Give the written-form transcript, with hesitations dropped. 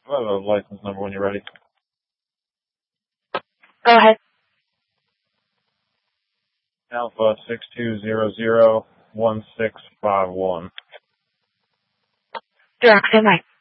I have a license number when you're ready. Go ahead. Alpha 62001651. Direct, Mike.